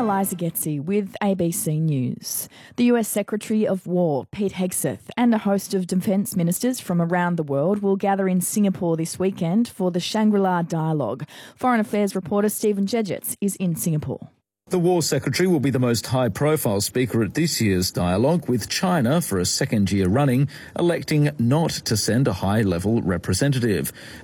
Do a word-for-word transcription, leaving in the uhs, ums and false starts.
Eliza Getzi with A B C News. The U S Secretary of War, Pete Hegseth, and a host of defence ministers from around the world will gather in Singapore this weekend for the Shangri-La Dialogue. Foreign Affairs reporter Stephen Jedgetts is in Singapore. The War Secretary will be the most high-profile speaker at this year's dialogue, with China, for a second year running, electing not to send a high-level representative.